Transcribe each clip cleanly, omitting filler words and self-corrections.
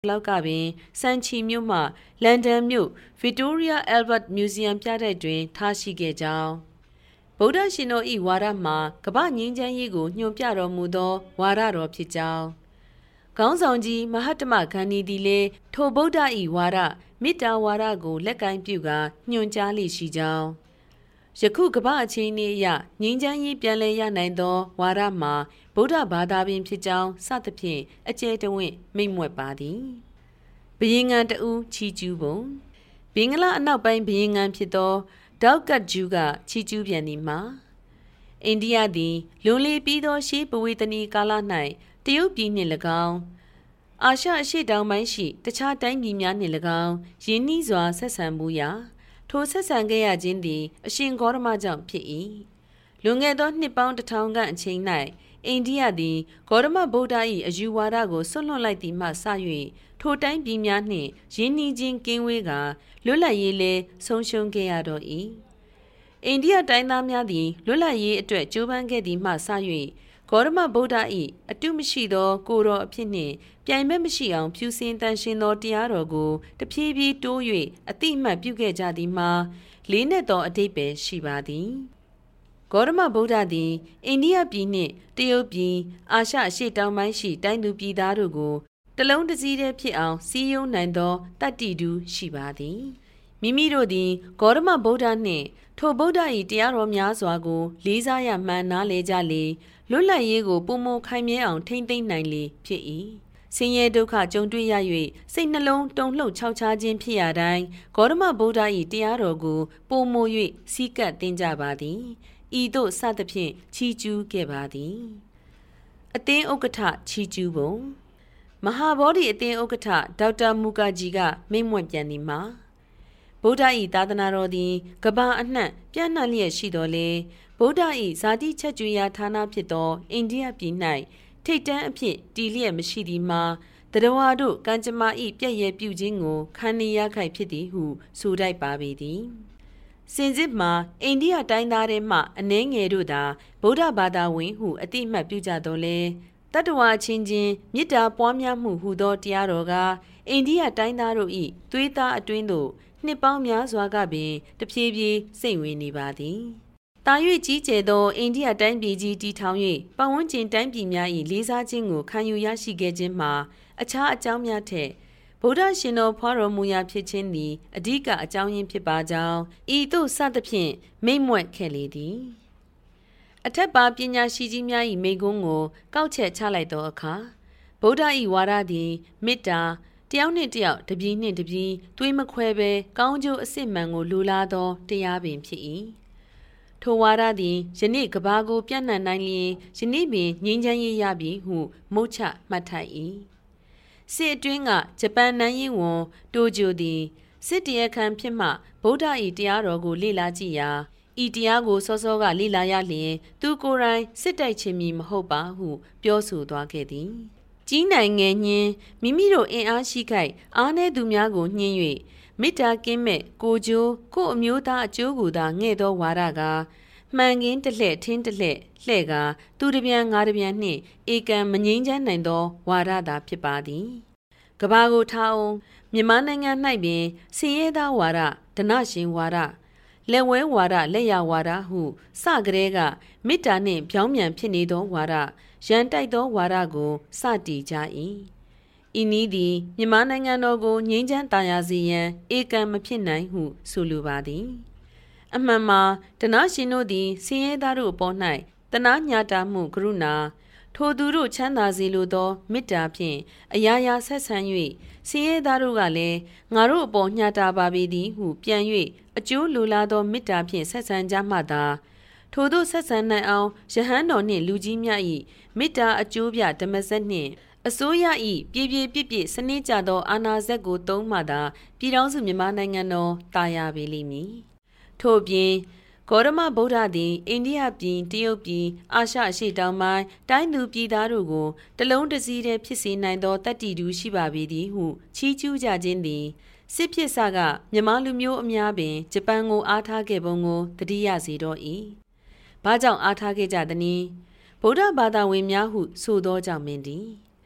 လောက်ကပင်စန်ချီမြို့မှလန်ဒန်မြို့ Victoria Albert Museum ပြတိုက်တွင်ထားရှိခဲ့ကြောင်းဗုဒ္ဓရှင်တော်၏ဝါဒမှာကမ္ဘာငြိမ်းချမ်းရေးကိုညွှန်ပြတော်မူသောဝါဒတော်ဖြစ်ကြောင်းခေါင်းဆောင်ကြီးမဟာတမဂန္ဒီသည်လည်းထိုဗုဒ္ဓ၏ဝါဒမေတ္တာဝါဒကိုလက်ကိုင်ပြုကာညွှန်ကြားလေရှိကြောင်းယခုကမ္ဘာအခြေအနေအရငြိမ်းချမ်းရေးပြန်လည်ရနိုင်သောဝါဒမှာဗုဒ္ဓဘာသာပင်ဖြစ်ကြောင်းစသဖြင့်အကျယ်တဝင့်မိန့်မွက်ပါသည်ဘယင်ငံတဦးချီကျူးပုံဘင်္ဂလားအနောက်ပိုင်းဘယင်ငံဖြစ်သောဒေါက်ကတ်ဂျူးကချီကျူးပြန်သည်မှာအိန္ဒိယသည်လွန်လေပြီးသောရှေးပဝေသနီကာလ၌တရုတ်ပြည်နှင့်၎င်းအာရှအရှေ့တောင်ပိုင်းရှိတခြားတိုင်းပြည်များနှင့်၎င်းယင်းနှီးစွာဆက်ဆံမှုရာထိုဆက်ဆံခဲ့ရခြင်းသည်အရှင်ဂေါရမကြောင့်ဖြစ်၏လွန်ခဲ့သောနှစ်ပေါင်း1000ခန့်အချိန်၌အိန္ဒိယသည်ဂေါရမဗုဒ္ဓ၏အယူဝါဒကိုဆွန့်လွတ်လိုက်သည်မှစ၍ထိုတိုင်းပြည်များနှင့်ယင်းနှီးခြင်းကင်းဝေးကလွတ်လပ်ရေးလည်းဆုံးရှုံးခဲ့ရတော့၏အိန္ဒိယတိုင်းသားများသည်လွတ်လပ်ရေးအတွက်ကြိုးပမ်းခဲ့သည်မှစ၍ဂေါရမဗုဒ္ဓ၏အတုမရှိသောကိုယ်တော်အဖြစ်နှင့်ပြိုင်ဘက်မရှိအောင်ဖြူစင်တန်ရှင်သောတရားတော်ကိုတဖြည်းဖြည်းတိုး၍အတိအမှတ်ပြုခဲ့ကြသည်မှာလေးနက်သောအဓိပ္ပာယ်ရှိပါသည်ဂေါရမဗုဒ္ဓသည်အိန္ဒိယပြည်နှင့်တရုတ်ပြည်အာရှအရှေ့တောင်ပိုင်းရှိတိုင်းသူပြည်သားတို့ကိုတလုံးတစည်းတည်းဖြစ်အောင်စည်းရုံးနိုင်သောတတ္တိတူရှိပါသည်မိမိတို့သည်ဂေါရမဗုဒ္ဓနှင့်ထိုဗုဒ္ဓ၏တရားတော်များစွာကိုလေးစားရမှန်နားလေကြလေလွတ်လပ်ရေးကိုပုံမခိုင်မြဲအောင်ထိမ့်သိမ့်နိုင်လေဖြစ်၏ဆင်းရဲဒုက္ခကြုံတွေ့ရ၍စိတ်နှလုံးတုန်လှုပ်ခြောက်ခြားခြင်းဖြစ်ရတိုင်းဂေါရမဗုဒ္ဓ၏တရားတော်ကိုပုံမ၍စီးကပ်တင်ကြပါသည်ဤသို့စသဖြင့်ချီးကျူးခဲ့ပါသည်အသင်းဥက္ကဋ္ဌချီးကျူးပုံမဟာဗောဓိအသင်းဥက္ကဋ္ဌဒေါက်တာမူကာဂျီကမိန့်မွက်ပြန်သည်မှာဗုဒ္ဓ၏သာသနာတော်သည်ကမ္ဘာအနှံ့ပြန့်နှံ့လျက်ရှိတော်လေဗုဒ္ဓ၏ဇာတိချက်ကြွရာဌာနဖြစ်သောအိန္ဒိယပြည်၌ထိတ်တန်းအဖြစ်တည်လျက်မရှိသည်မှာတရဝါတို့ကံကြမ္မာ၏ပြည့်ရဲ့ပြုခြင်းကိုခံနေရခိုက်ဖြစ်သည်ဟုဆိုတိုက်ပါပေသည်စင်စစ်မှာအိန္ဒိယတိုင်းသားတွေမှအနှဲငယ်တို့သာဗုဒ္ဓဘာသာဝင်ဟုအတိအမှတ်ပြုကြတော်လဲတတ္တဝါချင်းချင်းမေတ္တာပွားများမှုဟူသောတရားတော်ကအိန္ဒိယတိုင်းသားတို့၏သွေးသားအတွင်းသို့နှစ်ပေါင်းများစွာကပင်တဖြည်းဖြည်းစိမ့်ဝင်နေပါသည်တာ၍ကြီးကျယ်သောအိန္ဒိယတိုင်းပြည်ကြီးတည်ထောင်၍ပတ်ဝန်းကျင်တိုင်းပြည်များ၏လေးစားခြင်းကိုခံယူရရှိခဲ့ခြင်းမှာအခြားအကြောင်းများထက်ဗုဒ္ဓရှင်တော်ဖွားတော်မူရာဖြစ်ခြင်းသည်အဓိကအကြောင်းရင်းဖြစ်ပါကြောင်းဤသို့စသဖြင့်မိန့်မွက်ခဲ့လေသည်အထက်ပါပညာရှိကြီးများ၏မိန့်ခွန်းကိုကောက်ချက်ချလိုက်သောအခါဗုဒ္ဓ၏ဝါဒသည်မေတ္တာတယောက်နှင့်တယောက်တပြည်နှင့်တပြည်သွေးမခွဲဘဲကောင်းကျိုးအစစ်မှန်ကိုလိုလားသောတရားပင်ဖြစ်၏ထိုဝါဒသည်ယနေ့ကဘာကိုပြန့်နှံ့နိုင်လျင်ယနေ့ပင်ငြိမ်းချမ်းရေးရပြီဟုမုတ်ချမှတ်ထိုက်၏စစ်အတွင်းကဂျပန်နိုင်ရင်ဝန်တိုဂျိုသည်စစ်တရားခံဖြစ်မှဗုဒ္ဓ၏တရားတော်ကိုလေ့လာကြည့်ရာဤတရားကိုစောစောကလေ့လာရလျင်သူကိုယ်တိုင်စစ်တိုက်ခြင်းမည်မဟုတ်ပါဟုပြောဆိုသွားခဲ့သည်ကြီးနိုင်ငယ်ညင်းမိမိတို့အင်အားရှိခိုက်အားနည်းသူများကိုညှင်း၍မေတ္တာကင်းမဲ့ကိုကျိုးကိုအမျိုးသားအကျိုးကိုသာငဲ့သောဝါဒကမှန်ကင်းတလှဲ့ထင်းတလှဲ့လှဲ့ကသူတပြန်ငါတပြန်နှင့်ဧကံမငိမ့်ချမ်းနိုင်သောဝါဒသာဖြစ်ပါသည်ကဘာကိုထားအောင်မြန်မာနိုင်ငံ၌ပင်ဆင်းရဲသားဝါဒဒနရှင်ဝါဒလက်ဝဲဝါဒလက်ရဝါဒဟုစကတဲ့ကမေတ္တာနှင့်ပြောင်းပြန်ဖြစ်နေသောဝါဒရန်တိုက်သောဝါဒကိုစတည်ကြ၏ဤနည်းသည်မြန်မာနိုင်ငံတော်ကိုငြိမ်းချမ်းသာယာစေရန်ဧကံမဖြစ်နိုင်ဟုဆိုလိုပါသည်အမှန်မှာဒနရှင်တို့သည်ဆင်းရဲသားတို့အပေါ်၌တနာညတာမှုကရုဏာထိုသူတို့ချမ်းသာစေလိုသောမေတ္တာဖြင့်အရာရာဆက်ဆံ၍ဆင်းရဲသားတို့ကလည်းငါတို့အပေါ်ညှတာပါပေသည်ဟုပြန်၍အကျိုးလိုလားသောမေတ္တာဖြင့်ဆက်ဆံကြမှသာထိုတို့ဆက်ဆံနိုင်အောင်ယဟန်တော်နှင့်လူကြီးများ၏မေတ္တာအကျိုးပြဓမ္မစက်နှင့်အစိုးရ၏ပြည်ပြည့်စနစ်ကြသောအာဏာစက်ကိုသုံးမှသာပြည်ထောင်စုမြန်မာနိုင်ငံတော်တာယာပေလိမ့်မည်ထို့ပြင်ဂေါရမဗုဒ္ဓသည်အိန္ဒိယပြည်တရုတ်ပြည်အာရှအရှေ့တောင်ပိုင်းတိုင်းသူပြည်သားတို့ကိုတလုံးတစည်းတည်းဖြစ်စေနိုင်သောတတ္တိတူရှိပါပေသည်ဟုချီးကျူးကြခြင်းသည်စစ်ဖြစ်စကမြန်မာလူမျိုးအများပင်ဂျပန်ကိုအားထားခဲ့ပုံကိုသတိရစေတော့၏။ဘာကြောင့်အားထားခဲ့ကြသနည်းဗုဒ္ဓဘာသာဝင်များဟုဆိုသောကြောင့်မင်းသည်ဖ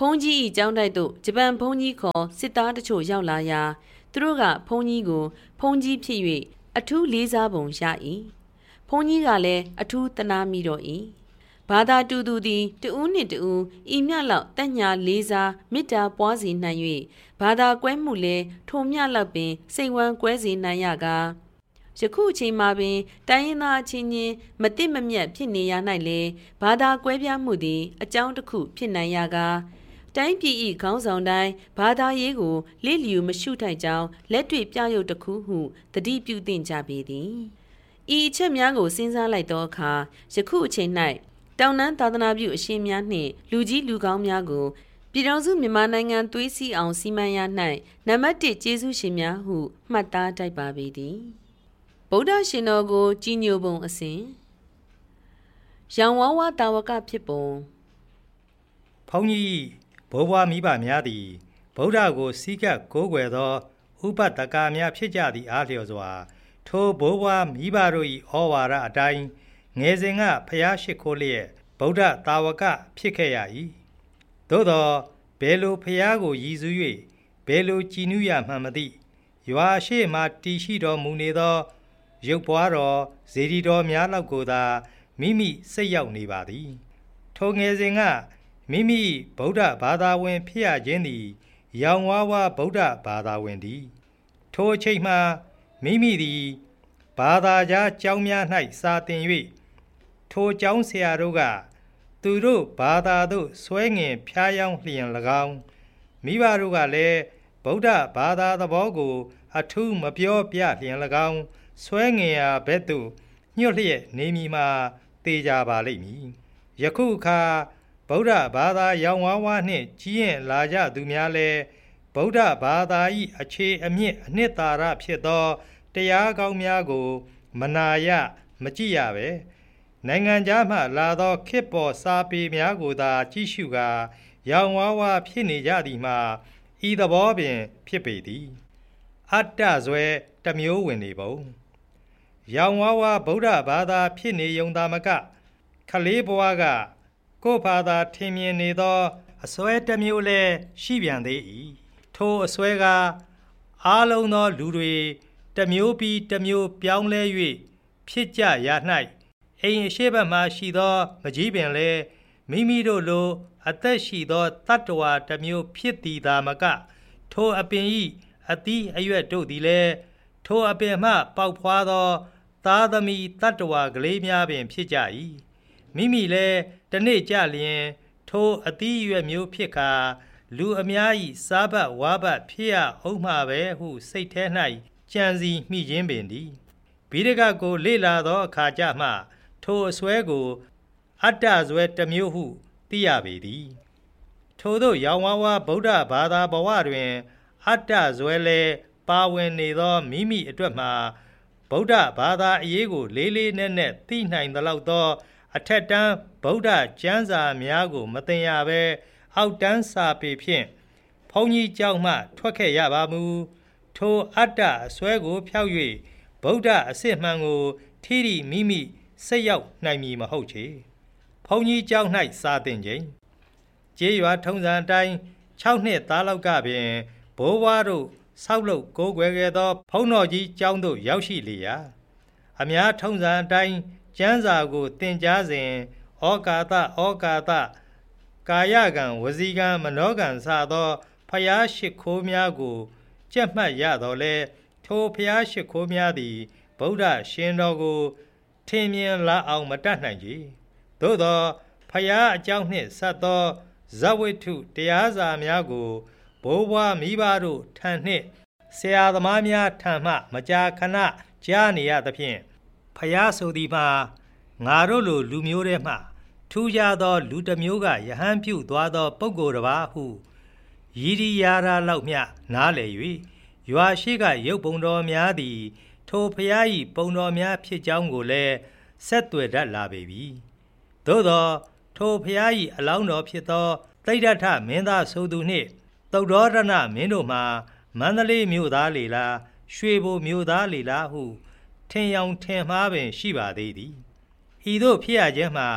ုန်းကြီး၏ကျောင်းတိုက်သို့ဂျပန်ဘုန်းကြီးခေါ်စစ်သားတချို့ရောက်လာရာသူတို့ကဘုန်းကြီးကိုဘုန်းကြီးဖြစ်၍အထူးလေးစားပုံရ၏ဘုန်းကြီးကလည်းအထူးတနာမိတော့၏ဘာသာတူသူသည်တဦးနှင့်တဦးဤမျှလောက်တညာလေးစားမေတ္တာပွားစီနိုင်၍ဘာသာကွဲမှုလည်းထိုမျှလောက်ပင်စိတ်ဝမ်းကွဲစီနိုင်ရကားယခုအချိန်မှာပင်တိုင်းရင်းသားအချင်းချင်းမတိမမြတ်ဖြစ်နေရ၌လေဘာသာကွဲပြားမှုသည်အကြောင်းတစ်ခုဖြစ်နိုင်ရကားတိုင်းပြည်၏ခေါင်းဆောင်တိုင်းဘာသာရေးကိုလိလျူမရှုထိုက်ကြောင်းလက်တွေ့ပြရုပ်တစ်ခုဟုတတိပြုသင့်ကြပေသည်ဤအချက်များကိုစဉ်းစားလိုက်သောအခါယခုအချိန်၌တောင်တန်းသာသနာပြုအရှင်များနှင့်လူကြီးလူကောင်းများကိုပြည်တော်စုမြန်မာနိုင်ငံသွေးစည်းအောင်စီမံရ၌နံပါတ်1ကျေးဇူးရှင်များဟုမှတ်သားတိုက်ပါပေသည်ဗုဒ္ဓရှင်တော်ကိုကြီးညိုပုံအစဉ်ရောင်ဝါးဝါတာဝကဖြစ်ပုံဘုန်းကြီးဘိုးဘွားမိဘများသည်ဗုဒ္ဓကိုစီးကပ်ကိုးကွယ်သောဥပဒကများဖြစ်ကြသည့်အားလျော်စွာထိုဘိုးဘွားမိဘတို့၏ဩဝါဒအတိုင်းငယ်စဉ်ကဖျားရှိခိုးလျက်ဗုဒ္ဓတာဝကဖြစ်ခဲ့ရ၏သို့သောဘယ်လိုဖျားကိုရည်စူး၍ဘယ်လိုကြည်နူးရမှန်မသိရွာရှိမှတည်ရှိတော်မူနေသောရုပ်ပွားတော်ဇေဒီတော်များလောက်ကိုသာမိမိစိတ်ရောက်နေပါသည်ထိုငယ်စဉ်ကမိမိဗုဒ္ဓဘာသာဝင်ဖြစ်ရခြင်းသည်ရောင်ဝါးဝါဗုဒ္ဓဘာသာဝင်သည်ထိုအချိန်မှမိမိသည်ဘာသာကြားကျောင်းများ၌စာသင်၍ထိုကျောင်းဆရာတို့ကသူတို့ဘာသာသို့ဆွဲငင်ဖျားယောင်းလျင်၎င်းမိဘတို့ကလည်းဗုဒ္ဓဘာသာသဘောကိုအထူးမပြောပြလျင်၎င်းဆွဲငင်ရာဘက်သို့ညွတ်လျက်နေမည်မှာသေကြပါလိမ့်မည်ယခုအခါဗုဒ္ဓဘာသာရောင်ဝါးဝါနှင့်ကြီးရင်လာကြသူများလည်းဗုဒ္ဓဘာသာ၏အခြေအမြင့်အနှစ်သာရဖြစ်သောတရားကောင်းများကိုမနာရမကြည့်ရပဲနိုင်ငံခြားမှလာသောခေတ်ပေါ်စာပေများကိုသာကြည့်ရှုကာရောင်ဝါးဝါဖြစ်နေကြသည်မှာဤသဘောပင်ဖြစ်ပေသည်အတ္တဇွဲတစ်မျိုးဝင်နေပုံရောင်ဝါးဝါဗုဒ္ဓဘာသာဖြစ်နေုံသာမကခလေးဘွားကကိုယ်ဘာသာထင်မြင်နေသောအစွဲတစ်မျိုးလည်းရှိပြန်သေး၏ထိုအစွဲကအားလုံးသောလူတွေတစ်မျိုးပြီးတစ်မျိုးပြောင်းလဲ၍ဖြစ်ကြရ၌အိမ်အရှိဘက်မှရှိသောမကြီးပင်လည်းမိမိတို့လိုအသက်ရှိသောတတ္တဝါတစ်မျိုးဖြစ်သည်သာမကထိုအပင်၏အသီးအရွက်တို့သည်လည်းထိုအပင်မှပေါက်ဖွာသောသားသမီးတတ္တဝါကလေးများပင်ဖြစ်ကြ၏မိမိလည်းတနေ့ကြလျင်ထိုအသီးအရွက်မျိုးဖြစ်ကာလူအများ၏စားဘတ်ဝါဘတ်ဖြစ်ရအောင်မှာပဲဟုစိတ်ထဲ၌ကြံစီမိခြင်းပင်သည်ဗိဒကကိုလေ့လာသောအခါကြမှထိုအစွဲကိုအတ္တဇွဲတစ်မျိုးဟုသိရပေသည်ထိုသို့ရောင်ဝါးဝါဗုဒ္ဓဘာသာဘဝတွင်အတ္တဇွဲလည်းပါဝင်နေသောမိမိအတွက်မှာဗုဒ္ဓဘာသာအရေးကိုလေးလေးနက်နက်သိနိုင်သလောက်သောအထက်တန်းဗုဒ္ဓကျမ်းစာများကိုမသင်ရဘဲအောက်တန်းစာပေဖြင့်ဘုန်းကြီးကျောင်းမှထွက်ခဲ့ရပါမူထိုအတ္တအစွဲကိုဖျောက်၍ဗုဒ္ဓအစစ်မှန်ကိုထိရိမိမိစိတ်ရောက်နိုင်မည်မဟုတ်ချေဘုန်းကြီးကျောင်း၌စာသင်ခြင်းကျေးရွာထုံးစံအတိုင်း6နှစ်သားလောက်ကပင်ဘိုးဘွားတို့ဆောက်လုပ်ကိုးကွယ်ခဲ့သောဘုန်းတော်ကြီးကျောင်းသို့ရောက်ရှိလေရာအများထုံးစံအတိုင်းကျမ်းစာကိုသင်ကြားစဉ်ဩကာသကာယကံဝစီကံမနောကံစသောဖျားရှိခိုးများကိုကြက်မှတ်ရတော်လဲထိုဖျားရှိခိုးများသည်ဗုဒ္ဓရှင်တော်ကိုထင်မြင်လာအောင်မတတ်နိုင်ကြသို့သောဖျားအကြောင်းနှင့်ဆက်သောဇဝိတ္ထုတရားစာများကိုဘိုးဘွားမိဘတို့ထံနှင့်ဆရာသမားများထံမှမကြာခဏကြားနေရသဖြင့်ဖျားဆိုသည်မှာငါတို့လိုလူမျိုးထဲမှထူးခြားသောလူတစ်မျိုးကယဟန်ပြုသွားသောပုဂ္ဂိုလ်တစ်ပါးဟုရည်ရည်ရာရာလောက်မျှနားလည်၍ရွာရှိကရုပ်ပုံတော်များသည်ထိုဖျား၏ပုံတော်များဖြစ်ကြောင်းကိုလည်းဆက်သွယ်တတ်လာပေပြီသို့သောထိုဖျား၏အလောင်းတော်ဖြစ်သောသိဒ္ဓထမင်းသားဆိုသူနှင့်သုဒ္ဓရဏမင်းတို့မှာမန္တလေးမြို့သားလေလားရွှေဘိုမြို့သားလေလားဟုထင်ယောင်ထင်မှားပင်ရှိပါသေးသည်ဤသို့ဖြစ်ရခြင်းမှာဗ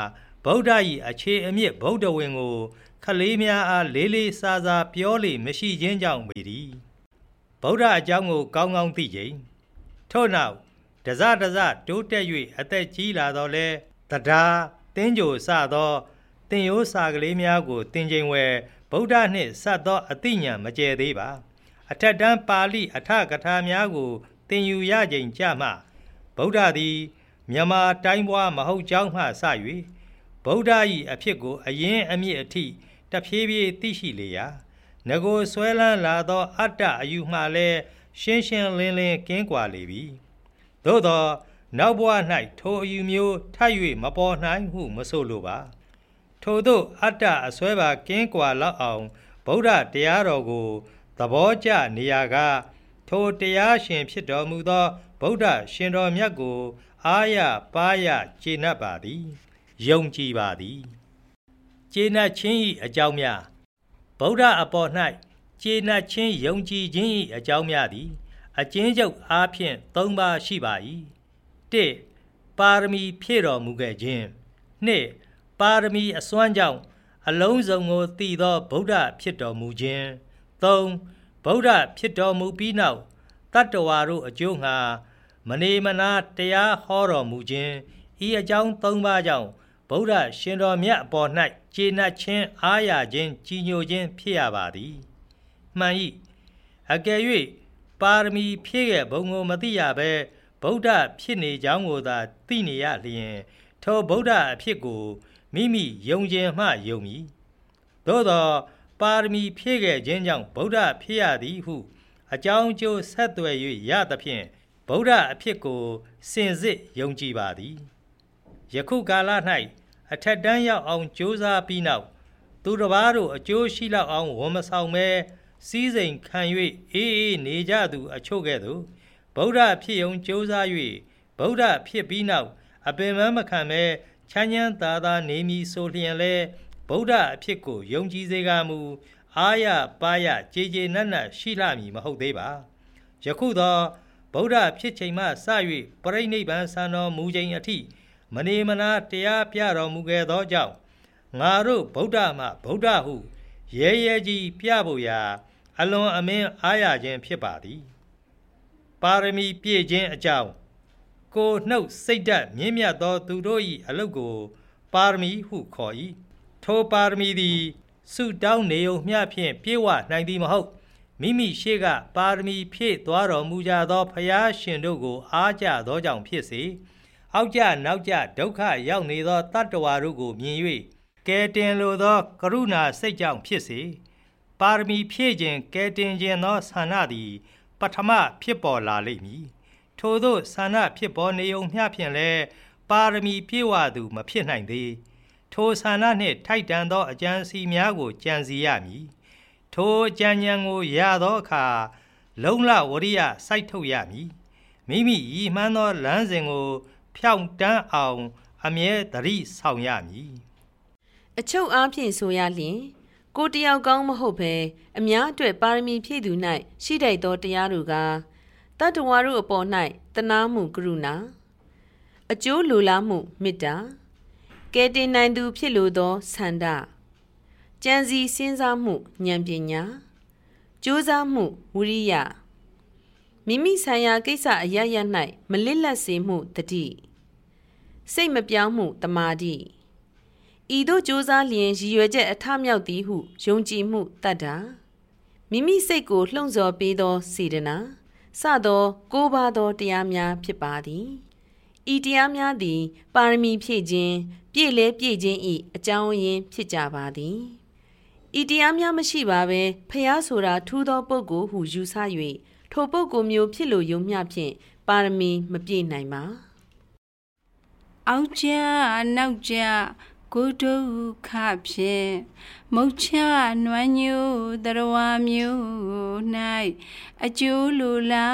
ဗုဒ္ဓ၏အခြေအမြစ်ဗုဒ္ဓဝင်ကိုခလေးများအားလေးလေးစားစားပြောလေမရှိခြင်းကြောင့်ပေသည်ဗုဒ္ဓအကြောင်းကိုကောင်းကောင်းသိခြင်းထို့နောက်တစတိုးတက်၍အသက်ကြီးလာတော့လဲတရားတင်းကြိုစသောတင်ရိုးစာကလေးများကိုတင်ချိန်ဝယ်ဗုဒ္ဓနှင့်ဆက်သောအသိဉာဏ်မကျဲသေးပါအထက်တန်းပါဠိအထကထာများကိုသင်ယူရခြင်းကြမှဗုဒ္ဓသည်မြန်မာတိုင်းပွားမဟုတ်ကြောင်းမှစ၍ဗုဒ္ဓ၏အဖြစ်ကိုအရင်အမြစ်အထိတဖြည်းဖြည်းသိရှိလေရာငကိုဆွဲလန်းလာသောအတ္တအယူမှလည်းရှင်းရှင်းလင်းလင်းကင်းကွာလေပြီသို့သောနောက်ဘဝ၌ထိုအယူမျိုးထပ်၍မပေါ်နိုင်ဟုမဆိုလိုပါထို့သောအတ္တအစွဲပါကင်းကွာလောက်အောင်ဗုဒ္ဓတရားတော်ကိုသဘောကျနေရာကထိုတရားရှင်ဖြစ်တော်မူသောဗုဒ္ဓရှင်တော်မြတ်ကိုအားရပါးရကျေနပ်ပါသည်ယုံကြည်ပါသည်ကျေနပ်ခြင်း၏အကြောင်းများဗုဒ္ဓအပေါ်၌ကျေနပ်ခြင်းယုံကြည်ခြင်း၏အကြောင်းများသည်အကျဉ်းချုပ်အားဖြင့်၃ပါးရှိပါ၏၁ပါရမီဖြည့်တော်မူခဲ့ခြင်း၂ပါရမီအစွမ်းကြောင့်အလုံးစုံကိုသိသောဗုဒ္ဓဖြစ်တော်မူခြင်း၃ဗုဒ္ဓဖြစ်တော်မူပြီးနောက်တတ္တဝါတို့အကျိုးငှာမနေမနာတရားဟောတော်မူခြင်းဤအကြောင်း၃ပါးကြောင့်ဗုဒ္ဓရှင်တော်မြတ်အပေါ်၌ကျေနပ်ခြင်းအားရခြင်းကြီးညိုခြင်းဖြစ်ရပါသည်မှန်၏အကယ်၍ပါရမီဖြည့်ရဲ့ဘုံကိုမသိရဘဲဗုဒ္ဓဖြစ်နေကြောင်းကိုသာသိနေရလျင်ထိုဗုဒ္ဓအဖြစ်ကိုမိမိယုံခြင်းမှယုံမည်သို့သောပါရမီဖြည့်ခဲ့ခြင်းကြောင့်ဗုဒ္ဓဖြစ်ရသည်ဟုအကြောင်းကျိုးဆက်သွယ်၍ရသဖြင့်ဗုဒ္ဓအဖြစ်ကိုစင်စစ်ယုံကြည်ပါသည်ယခုကာလ၌အထက်တန်းရောက်အောင်ကြိုးစားပြီးနောက်သူတစ်ပါးတို့အကျိုးရှိလောက်အောင်ဝန်မဆောင်ပဲစည်းစိမ်ခံ၍အေးနေကြသူအချို့ကဲ့သို့ဗုဒ္ဓဖြစ်ုံကြိုးစား၍ဗုဒ္ဓဖြစ်ပြီးနောက်အပင်မခံပဲချမ်းချမ်းသာသာနေမည်ဆိုလျင်လဲဗုဒ္ဓအဖြစ်ကိုယုံကြည်စေကမူအားရပါးရကြေကြေနက်နက်ရှိလှမည်မဟုတ်သေးပါယခုသောဗုဒ္ဓဖြစ်ချိန်မှစ၍ပရိနိဗ္ဗာန်ဆံတော်မူချိန်အထိမနေမနာတရားပြတော်မူခဲ့သောကြောင့်ငါတို့ဗုဒ္ဓမှဗုဒ္ဓဟုရဲရဲကြီးပြဖို့ရာအလွန်အမင်းအားရခြင်းဖြစ်ပါသည်ပါရမီပြည့်ခြင်းအကြောင်းကိုနှုတ်စိတ်ဓာတ်မြင့်မြတ်သောသူတို့၏အလုပ်ကိုပါရမီဟုခေါ်၏ထိုပါရမီသည်ဆုတောင်းနေုံမျှဖြင့်ပြည့်ဝနိုင်သည်မဟုတ်မိမိရှေ့ကပါရမီဖြည့်သွားတော်မူကြသောဖျားရှင်တို့ကိုအားကြသောကြောင့်ဖြစ်စေအောက်ကြနောက်ကြဒုက္ခရောက်နေသောတတ္တဝါတို့ကိုမြင်၍ကယ်တင်လိုသောကရုဏာစိတ်ကြောင့်ဖြစ်စေပါရမီဖြည့်ခြင်းကယ်တင်ခြင်းသောဆန္ဒသည်ပထမဖြစ်ပေါ်လာလိမ့်မည်ထိုသို့ဆန္ဒဖြစ်ပေါ်နေုံမျှဖြင့်လည်းပါရမီပြည့်ဝသူမဖြစ်နိုင်သေးထိုဆန္ဒနှင့်ထိုက်တန်သောအကြံစီများကိုကြံစီရမည်ထိုအကြံဉာဏ်ကိုရသောအခါလုံလဝရိယစိုက်ထုတ်ရမည်မိမိရည်မှန်းသောလမ်းစဉ်ကိုဖြောင့်တန်းအောင်အမြဲသတိဆောင်ရမည်အချုပ်အားဖြင့်ဆိုရလျင်ကိုတယောက်ကောင်းမဟုတ်ဘဲအများအတွက်ပါရမီဖြည့်သူ၌ရှိတိုက်သောတရားတို့ကတတ္တဝါတို့အပေါ်၌တနာမှုကရုဏာအကျိုးလိုလားမှုမေတ္တာကယ်တင်နိုင်သူဖြစ်လိုသောဆန္ဒကြံစည်စဉ်းစားမှုဉာဏ်ပညာကြိုးစားမှုဝိရိယမိမိဆိုင်ရာကိစ္စအရရ၌မလစ်လပ်စေမှုတတိစိတ်မပြောင်းမှုတမာတိဤသို့ကြိုးစားလျင်ရည်ရွယ်ချက်အထမြောက်သည်ဟုယုံကြည်မှုတတ်တာမိမိစိတ်ကိုလှုံ့ဆော်ပေးသောစေတနာစသောကိုးပါးသောတရားများဖြစ်ပါသည်ဤတရားများသည်ပါရမီဖြည့်ခြင်းပြည့်လဲပြည့်ခြင်း၏အကြောင်းရင်းဖြစ်ကြပါသည်ဤတရားများမရှိပါဘဲဖျားဆိုတာထူးသောပုဂ္ဂိုလ်ဟုယူဆ၍ထိုပုဂ္ဂိုလ်မျိုးဖြစ်လို့ယုံမျှဖြင့်ပါရမီမပြည့်နိုင်ပါအောက်ကြနောက်ကြကိုဒုက္ခဖြင့်မုတ်ချနွမ်းညိုတရဝမျိုး၌အကျိုးလိုလာ